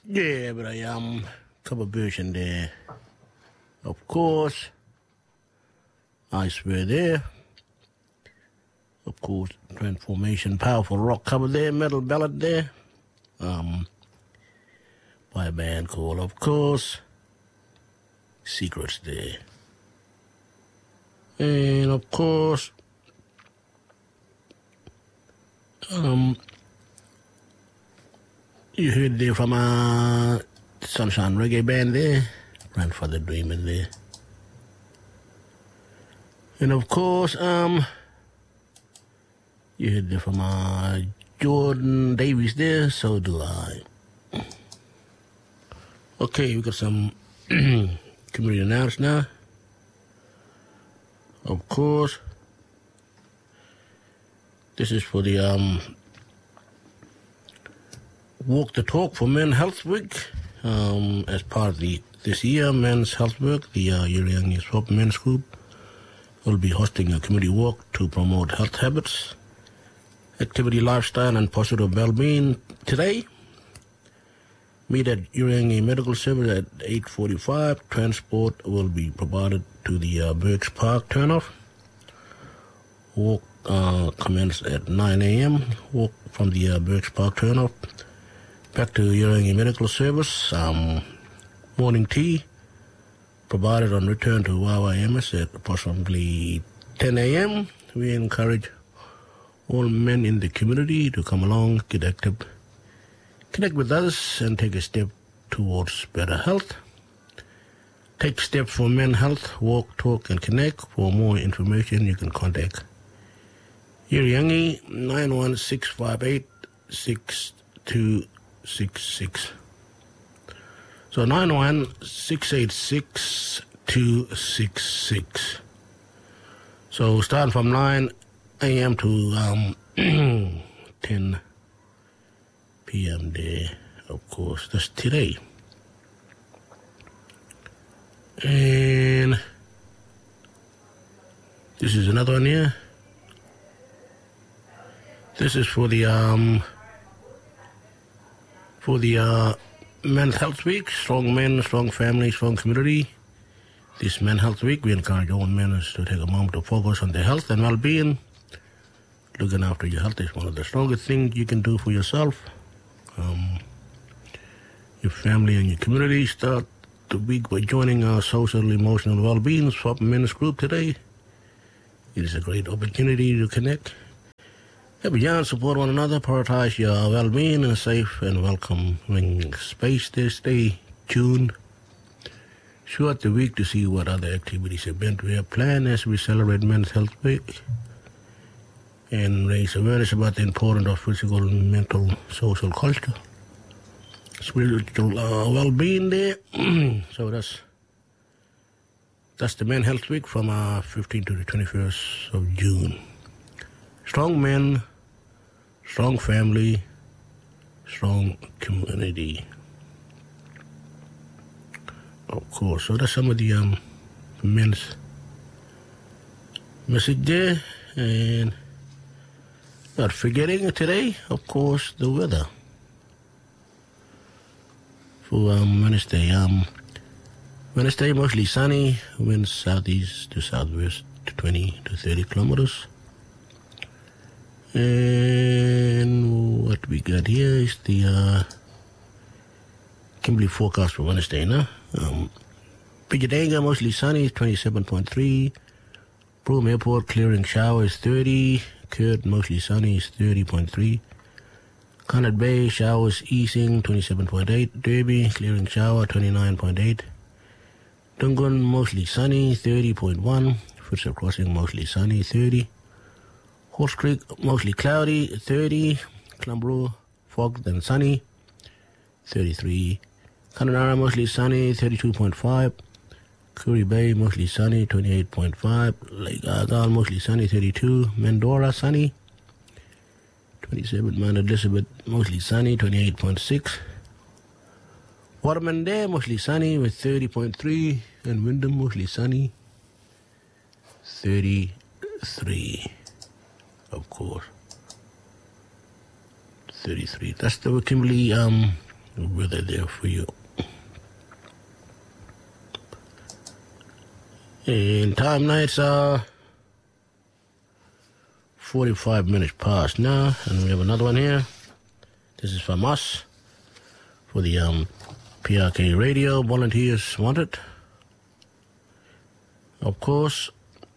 Yeah, but I cover version there. Of course, I swear there. Of course, Transformation, powerful rock cover there, metal ballad there. By a band called, of course, Secrets there. And of course, you heard there from Sunshine Reggae Band there, Grandfather Dreamin' there. And of course, you heard there from Jordan Davies there, So Do I. Okay, we got some community announcements now. Of course, this is for the Walk the Talk for Men Health Week. As part of this year Men's Health Week, the Uriangi Swap Men's Group will be hosting a community walk to promote health habits, activity, lifestyle, and positive well-being today. Meet at Uriangi Medical Service at 8:45. Transport will be provided to the Birch Park turnoff. Walk commence at 9 a.m. Walk from the Birch Park turnoff back to Uriangi Medical Service. Morning tea provided on return to YYMS at approximately 10 a.m. We encourage all men in the community to come along, get active, connect with others, and take a step towards better health. Take steps for men health, walk, talk, and connect. For more information, you can contact Uriangi 916586266. So 91686-266. So starting from 9 a.m. to 10 p.m. there, of course. That's today. And this is another one here. This is for the Men's Health Week. Strong men, strong family, strong community. This Men's Health Week, we encourage all men to take a moment to focus on their health and well-being. Looking after your health is one of the strongest things you can do for yourself, your family, and your community. Start the week by joining our social, emotional well-being Swap Men's Group today. It is a great opportunity to connect. Have a chance to support one another, prioritize your well-being in a safe and welcoming space. Stay tuned throughout the week to see what other activities have been we have planned as we celebrate Men's Health Week and raise awareness about the importance of physical, mental, social culture, spiritual well-being there. So that's the Men's Health Week from 15th to the 21st of June. Strong men, strong family, strong community. Of course, so that's some of the men's message there. And not forgetting today, of course, the weather for Wednesday. Wednesday, mostly sunny, winds southeast to southwest to 20 to 30 kilometers. And what we got here is the Kimberley forecast for Wednesday now. Pijadanga, mostly sunny, 27.3. Broome Airport, clearing showers, 30. Kurt, mostly sunny, is 30.3. Connet Bay, showers easing, 27.8. Derby, clearing shower, 29.8. Dungun, mostly sunny, 30.1. Footscray Crossing, mostly sunny, 30. Horse Creek, mostly cloudy, 30. Clumbro, fog then sunny, 33. Connemara, mostly sunny, 32.5. Curry Bay, mostly sunny, 28.5. Lake Argyle, mostly sunny, 32. Mendora, sunny, 27. Mount Elizabeth, mostly sunny, 28.6. Waterman there, mostly sunny with 30.3. And Wyndham, mostly sunny, 33. Of course, 33. That's the Kimberley weather there for you. And time now it's 45 minutes past now, and we have another one here. This is from us for the PRK Radio Volunteers Wanted. Of course,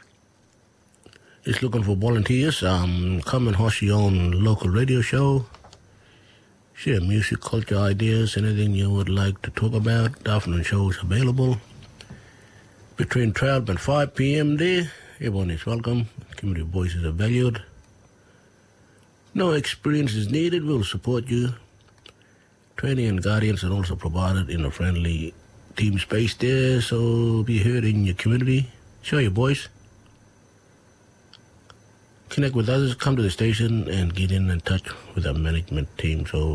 it's looking for volunteers. Come and host your own local radio show. Share music, culture, ideas, anything you would like to talk about. The afternoon show is available between 12 and 5 p.m. there. Everyone is welcome. Community voices are valued. No experience is needed. We'll support you. Training and guidance are also provided in a friendly team space there, so be heard in your community. Show your voice. Connect with others. Come to the station and get in touch with our management team. So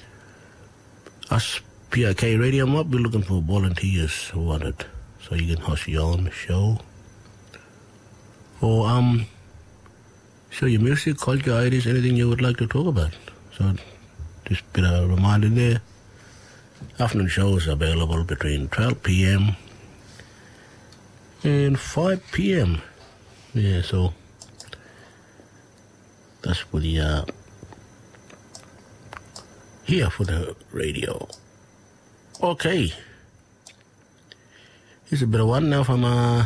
us PRK Radio Mob, we're looking for volunteers who want it. So you can host your own show. Or show your music, culture, ideas, anything you would like to talk about. So just a bit of a reminder there. Afternoon shows are available between 12 p.m. and 5 p.m. Yeah, so that's for the here for the radio. Okay. Here's a bit of one now from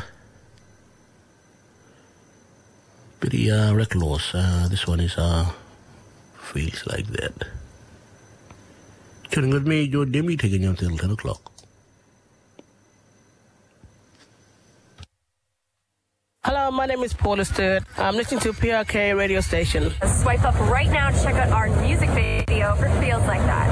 Billy Reckless. This one is Feels Like That. Tuning with me, Joe Dimmy, taking you until 10 o'clock. Hello, my name is Paula Stewart. I'm listening to PRK radio station. Swipe up right now to check out our music video for Feels Like That.